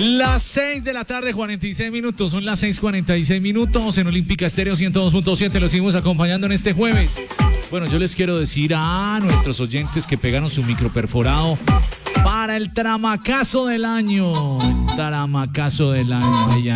Las 6 de la tarde, 46 minutos. Son las 6:46 en Olímpica Estéreo 102.7. Los seguimos acompañando en este jueves. Bueno, yo les quiero decir a nuestros oyentes que pegaron su micro perforado para el tramacazo del año. El tramacazo del año.